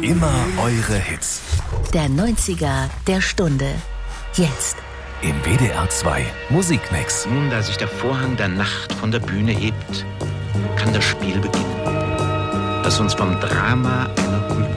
Immer eure Hits. Der 90er der Stunde. Jetzt. Im WDR 2 Musikmix. Nun, da sich der Vorhang der Nacht von der Bühne hebt, kann das Spiel beginnen, das uns vom Drama einer